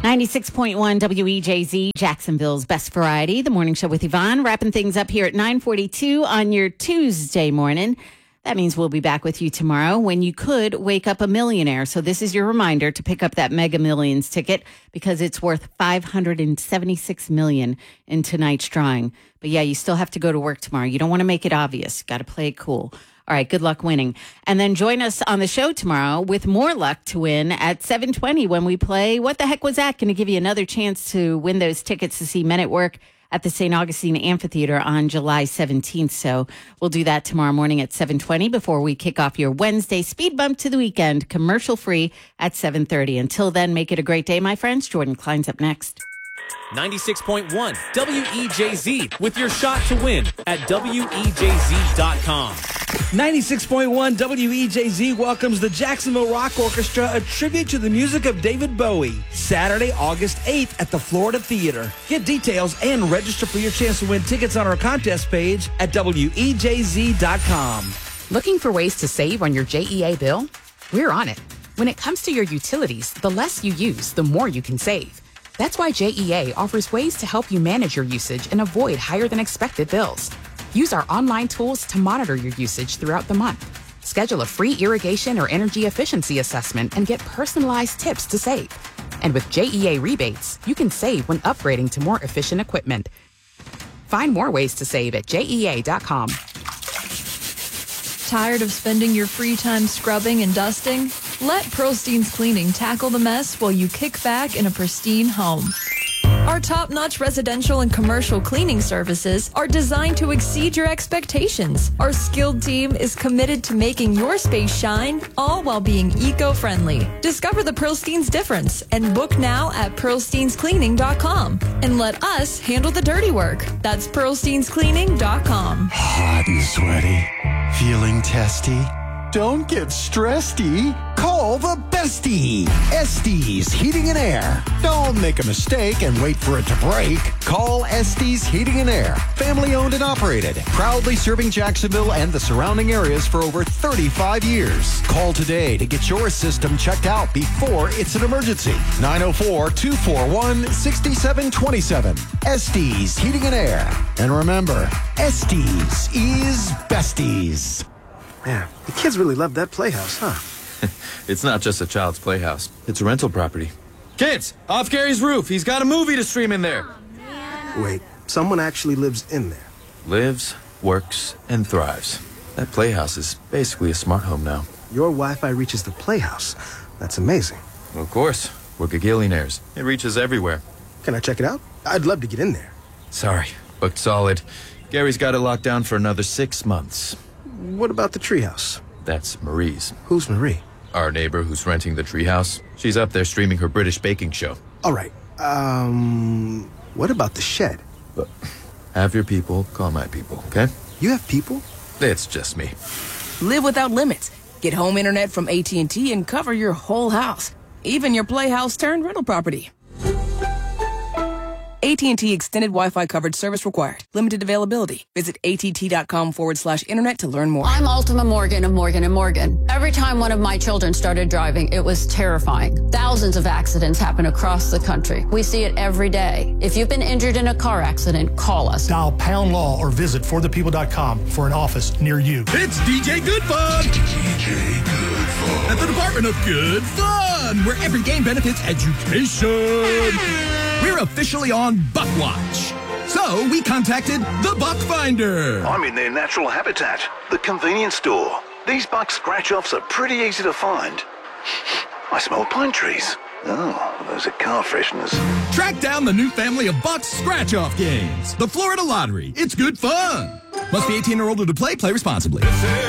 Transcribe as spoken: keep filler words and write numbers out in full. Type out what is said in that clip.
ninety-six point one W E J Z, Jacksonville's Best Variety, the morning show with Yvonne, wrapping things up here at nine forty-two on your Tuesday morning. That means we'll be back with you tomorrow when you could wake up a millionaire. So this is your reminder to pick up that Mega Millions ticket because it's worth five hundred seventy-six million dollars in tonight's drawing. But yeah, you still have to go to work tomorrow. You don't want to make it obvious. Got to play it cool. All right, good luck winning. And then join us on the show tomorrow with more luck to win at seven twenty when we play What the Heck Was That? Going to give you another chance to win those tickets to see Men at Work at the Saint Augustine Amphitheater on July seventeenth. So we'll do that tomorrow morning at seven twenty before we kick off your Wednesday speed bump to the weekend, commercial free at seven thirty. Until then, make it a great day, my friends. Jordan Klein's up next. ninety-six point one W E J Z with your shot to win at W E J Z dot com. ninety-six point one W E J Z welcomes the Jacksonville Rock Orchestra, a tribute to the music of David Bowie, Saturday, August eighth at the Florida Theater. Get details and register for your chance to win tickets on our contest page at W E J Z dot com. Looking for ways to save on your J E A bill? We're on it. When it comes to your utilities, the less you use, the more you can save. That's why J E A offers ways to help you manage your usage and avoid higher than expected bills. Use our online tools to monitor your usage throughout the month. Schedule a free irrigation or energy efficiency assessment and get personalized tips to save. And with J E A rebates, you can save when upgrading to more efficient equipment. Find more ways to save at J E A dot com. Tired of spending your free time scrubbing and dusting? Let Pearlstein's Cleaning tackle the mess while you kick back in a pristine home. Our top-notch residential and commercial cleaning services are designed to exceed your expectations. Our skilled team is committed to making your space shine, all while being eco-friendly. Discover the Pearlstein's difference and book now at Pearlsteins Cleaning dot com. And let us handle the dirty work. That's Pearlsteins Cleaning dot com. Hot and sweaty. Feeling testy? Don't get stressedy. Call the bestie. Estes Heating and Air. Don't make a mistake and wait for it to break. Call Estes Heating and Air. Family owned and operated. Proudly serving Jacksonville and the surrounding areas for over thirty-five years. Call today to get your system checked out before it's an emergency. nine oh four, two four one, six seven two seven. Estes Heating and Air. And remember, Estes is besties. Man, the kids really love that playhouse, huh? It's not just a child's playhouse. It's a rental property. Kids, off Gary's roof. He's got a movie to stream in there. Wait, someone actually lives in there? Lives, works, and thrives. That playhouse is basically a smart home now. Your Wi-Fi reaches the playhouse. That's amazing. Well, of course. We're gagillionaires. It reaches everywhere. Can I check it out? I'd love to get in there. Sorry, booked solid. Gary's got it locked down for another six months. What about the treehouse? That's Marie's. Who's Marie? Our neighbor who's renting the treehouse. She's up there streaming her British baking show. All right. Um, what about the shed? But have your people call my people, okay? You have people? It's just me. Live without limits. Get home internet from A T and T and cover your whole house. Even your playhouse turned rental property. A T and T extended Wi-Fi coverage service required. Limited availability. Visit att.com forward slash internet to learn more. I'm Ultima Morgan of Morgan and Morgan. Every time one of my children started driving, it was terrifying. Thousands of accidents happen across the country. We see it every day. If you've been injured in a car accident, call us. Dial pound law or visit for the people dot com for an office near you. It's D J Good Fun! D J Good Fun. At the Department of Good Fun, where every game benefits education. We're officially on Buck Watch. So we contacted the Buck Finder. I'm in their natural habitat, the convenience store. These buck scratch-offs are pretty easy to find. I smell pine trees. Oh, those are car fresheners. Track down the new family of Buck's scratch-off games. The Florida Lottery. It's good fun. Must be eighteen or older to play. Play responsibly.